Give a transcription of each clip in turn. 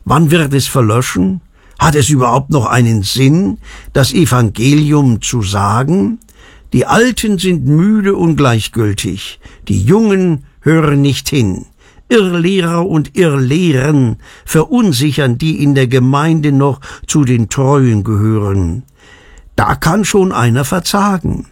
Wann wird es verlöschen? Hat es überhaupt noch einen Sinn, das Evangelium zu sagen? Die Alten sind müde und gleichgültig, die Jungen hören nicht hin. Irrlehrer und Irrlehren verunsichern, die in der Gemeinde noch zu den Treuen gehören. Da kann schon einer verzagen.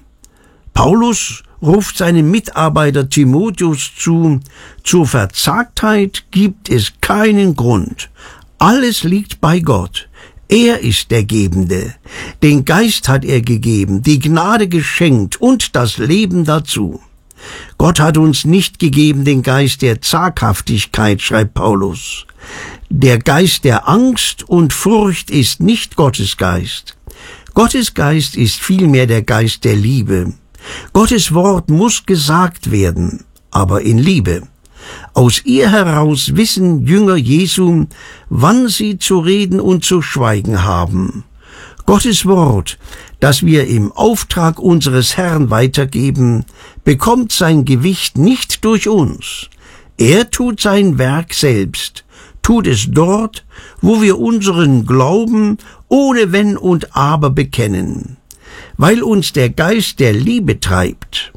Paulus ruft seinem Mitarbeiter Timotheus zu: Zur Verzagtheit gibt es keinen Grund. Alles liegt bei Gott. Er ist der Gebende. Den Geist hat er gegeben, die Gnade geschenkt und das Leben dazu. Gott hat uns nicht gegeben den Geist der Zaghaftigkeit, schreibt Paulus. Der Geist der Angst und Furcht ist nicht Gottes Geist. Gottes Geist ist vielmehr der Geist der Liebe. Gottes Wort muss gesagt werden, aber in Liebe. Aus ihr heraus wissen Jünger Jesu, wann sie zu reden und zu schweigen haben. Gottes Wort, das wir im Auftrag unseres Herrn weitergeben, bekommt sein Gewicht nicht durch uns. Er tut sein Werk selbst, tut es dort, wo wir unseren Glauben ohne Wenn und Aber bekennen, weil uns der Geist der Liebe treibt.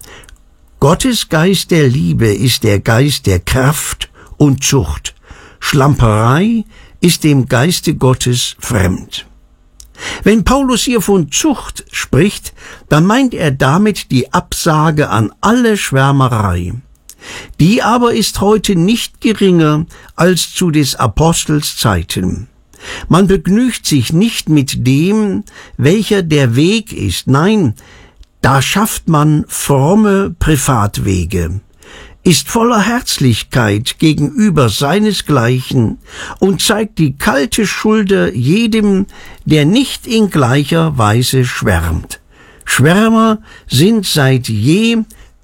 Gottes Geist der Liebe ist der Geist der Kraft und Zucht. Schlamperei ist dem Geiste Gottes fremd. Wenn Paulus hier von Zucht spricht, dann meint er damit die Absage an alle Schwärmerei. Die aber ist heute nicht geringer als zu des Apostels Zeiten. Man begnügt sich nicht mit dem, welcher der Weg ist. Nein, da schafft man fromme Privatwege, ist voller Herzlichkeit gegenüber seinesgleichen und zeigt die kalte Schulter jedem, der nicht in gleicher Weise schwärmt. Schwärmer sind seit je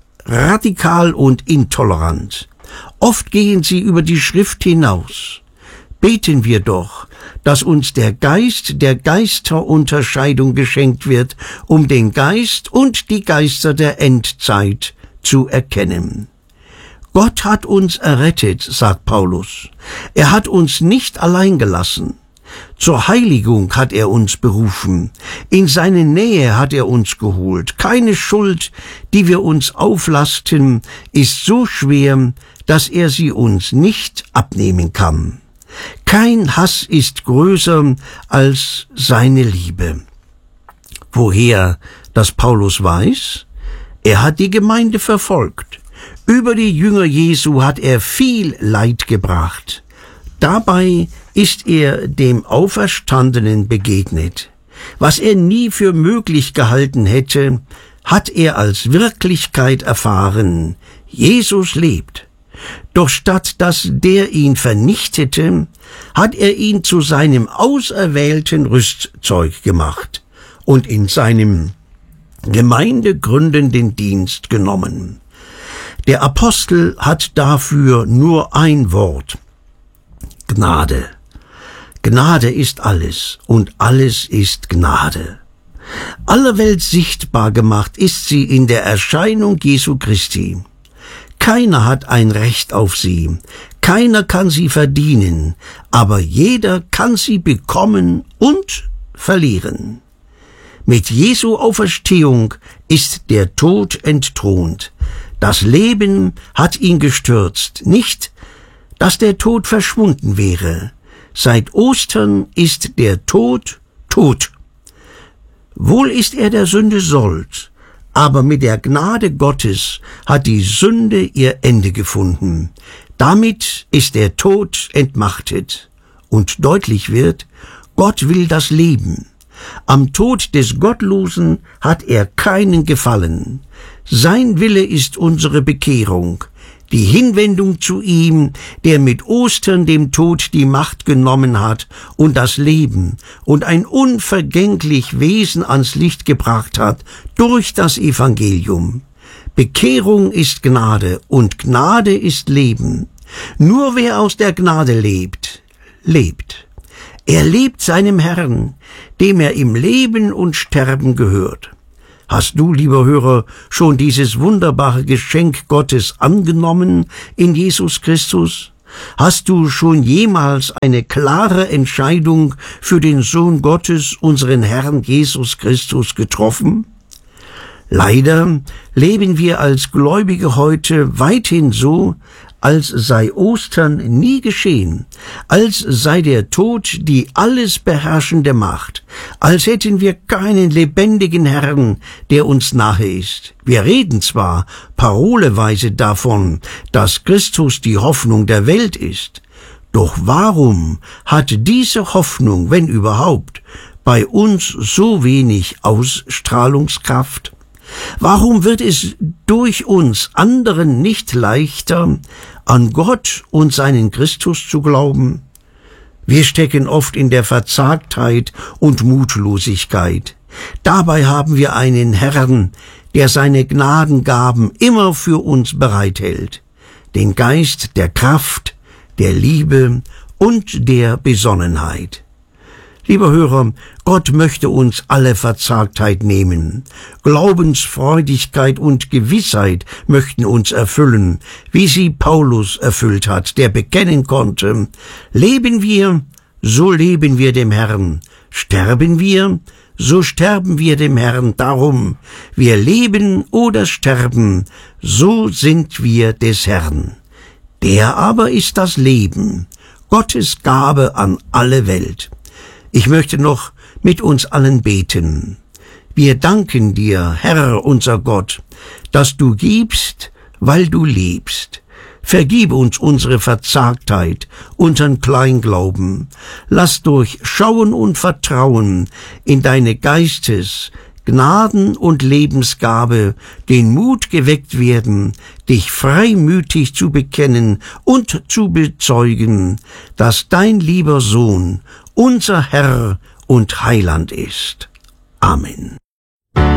radikal und intolerant. Oft gehen sie über die Schrift hinaus. Beten wir doch, dass uns der Geist der Geisterunterscheidung geschenkt wird, um den Geist und die Geister der Endzeit zu erkennen. Gott hat uns errettet, sagt Paulus. Er hat uns nicht allein gelassen. Zur Heiligung hat er uns berufen. In seine Nähe hat er uns geholt. Keine Schuld, die wir uns auflasten, ist so schwer, dass er sie uns nicht abnehmen kann. Kein Hass ist größer als seine Liebe. Woher das Paulus weiß? Er hat die Gemeinde verfolgt. Über die Jünger Jesu hat er viel Leid gebracht. Dabei ist er dem Auferstandenen begegnet. Was er nie für möglich gehalten hätte, hat er als Wirklichkeit erfahren. Jesus lebt. Doch statt dass der ihn vernichtete, hat er ihn zu seinem auserwählten Rüstzeug gemacht und in seinem gemeindegründenden Dienst genommen. Der Apostel hat dafür nur ein Wort: Gnade. Gnade ist alles und alles ist Gnade. Aller Welt sichtbar gemacht ist sie in der Erscheinung Jesu Christi. Keiner hat ein Recht auf sie, keiner kann sie verdienen, aber jeder kann sie bekommen und verlieren. Mit Jesu Auferstehung ist der Tod entthront. Das Leben hat ihn gestürzt, nicht, dass der Tod verschwunden wäre. Seit Ostern ist der Tod tot. Wohl ist er der Sünde Sold, aber mit der Gnade Gottes hat die Sünde ihr Ende gefunden. Damit ist der Tod entmachtet. Und deutlich wird, Gott will das Leben. Am Tod des Gottlosen hat er keinen Gefallen. Sein Wille ist unsere Bekehrung, die Hinwendung zu ihm, der mit Ostern dem Tod die Macht genommen hat und das Leben und ein unvergänglich Wesen ans Licht gebracht hat durch das Evangelium. Bekehrung ist Gnade und Gnade ist Leben. Nur wer aus der Gnade lebt, lebt. Er lebt seinem Herrn, dem er im Leben und Sterben gehört. Hast du, lieber Hörer, schon dieses wunderbare Geschenk Gottes angenommen in Jesus Christus? Hast du schon jemals eine klare Entscheidung für den Sohn Gottes, unseren Herrn Jesus Christus, getroffen? Leider leben wir als Gläubige heute weithin so, als sei Ostern nie geschehen, als sei der Tod die alles beherrschende Macht, als hätten wir keinen lebendigen Herrn, der uns nahe ist. Wir reden zwar paroleweise davon, dass Christus die Hoffnung der Welt ist, doch warum hat diese Hoffnung, wenn überhaupt, bei uns so wenig Ausstrahlungskraft? Warum wird es durch uns anderen nicht leichter, an Gott und seinen Christus zu glauben? Wir stecken oft in der Verzagtheit und Mutlosigkeit. Dabei haben wir einen Herrn, der seine Gnadengaben immer für uns bereithält, den Geist der Kraft, der Liebe und der Besonnenheit. Lieber Hörer, Gott möchte uns alle Verzagtheit nehmen. Glaubensfreudigkeit und Gewissheit möchten uns erfüllen, wie sie Paulus erfüllt hat, der bekennen konnte: Leben wir, so leben wir dem Herrn. Sterben wir, so sterben wir dem Herrn. Darum, wir leben oder sterben, so sind wir des Herrn. Der aber ist das Leben, Gottes Gabe an alle Welt. Ich möchte noch mit uns allen beten. Wir danken dir, Herr unser Gott, dass du gibst, weil du liebst. Vergib uns unsere Verzagtheit, unseren Kleinglauben. Lass durch Schauen und Vertrauen in deine Gnaden und Lebensgabe den Mut geweckt werden, dich freimütig zu bekennen und zu bezeugen, dass dein lieber Sohn unser Herr und Heiland ist. Amen.